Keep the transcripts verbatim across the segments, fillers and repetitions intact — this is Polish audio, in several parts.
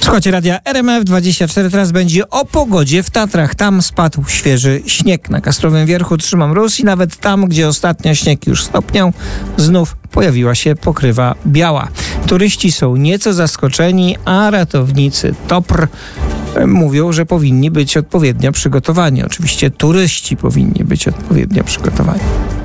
Słuchajcie radia R M F dwadzieścia cztery, teraz będzie o pogodzie w Tatrach. Tam spadł świeży śnieg. Na Kastrowym Wierchu trzyma mróz i nawet tam, gdzie ostatnio śnieg już stopniał, znów pojawiła się pokrywa biała. Turyści są nieco zaskoczeni, a ratownicy T O P R mówią, że powinni być odpowiednio przygotowani. Oczywiście turyści powinni być odpowiednio przygotowani.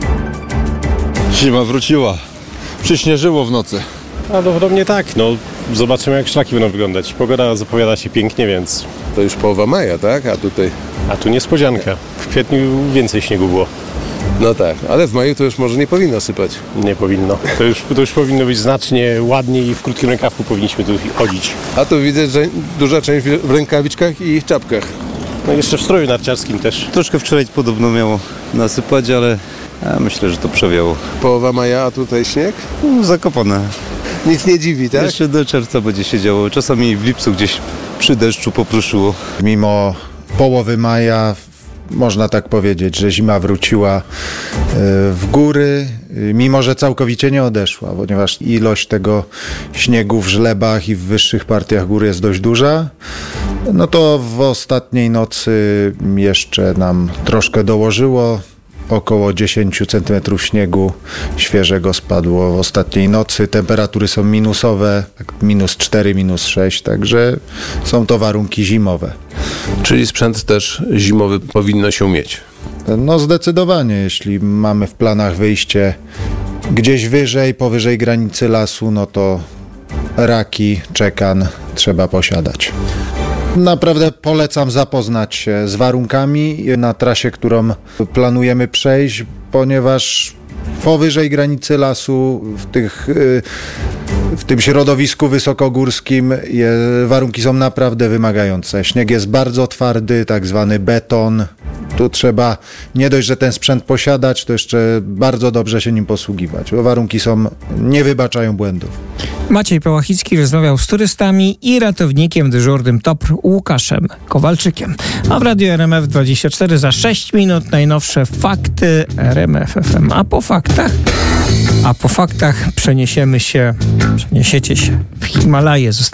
Zima wróciła. Przyśnieżyło w nocy. Prawdopodobnie tak. No, zobaczymy, jak szlaki będą wyglądać. Pogoda zapowiada się pięknie, więc... To już połowa maja, tak? A tutaj... A tu niespodzianka. W kwietniu więcej śniegu było. No tak, ale w maju to już może nie powinno sypać. Nie powinno. To już, to już powinno być znacznie ładniej i w krótkim rękawku powinniśmy tu chodzić. A tu widzę, że duża część w rękawiczkach i czapkach. No jeszcze w stroju narciarskim też. Troszkę wczoraj podobno miało nasypać, ale ja myślę, że to przewiało. Połowa maja, a tutaj śnieg? No, Zakopane. Nic nie dziwi, tak? Jeszcze do czerwca będzie się działo. Czasami w lipcu gdzieś przy deszczu popruszyło. Mimo połowy maja można tak powiedzieć, że zima wróciła w góry, mimo że całkowicie nie odeszła, ponieważ ilość tego śniegu w żlebach i w wyższych partiach gór jest dość duża. No to w ostatniej nocy jeszcze nam troszkę dołożyło. Około dziesięć centymetrów śniegu świeżego spadło w ostatniej nocy. Temperatury są minusowe, minus cztery, minus sześć, także są to warunki zimowe. Czyli sprzęt też zimowy powinno się mieć. No zdecydowanie, jeśli mamy w planach wyjście gdzieś wyżej, powyżej granicy lasu, no to raki, czekan trzeba posiadać. Naprawdę polecam zapoznać się z warunkami na trasie, którą planujemy przejść, ponieważ powyżej granicy lasu, w, tych, w tym środowisku wysokogórskim je, warunki są naprawdę wymagające. Śnieg jest bardzo twardy, tak zwany beton. Tu trzeba nie dość, że ten sprzęt posiadać, to jeszcze bardzo dobrze się nim posługiwać, bo warunki są, nie wybaczają błędów. Maciej Pałachicki rozmawiał z turystami i ratownikiem dyżurnym T O P R Łukaszem Kowalczykiem. A w Radiu R M F dwadzieścia cztery za sześć minut najnowsze fakty R M F F M. A po faktach? A po faktach przeniesiemy się, przeniesiecie się w Himalaje.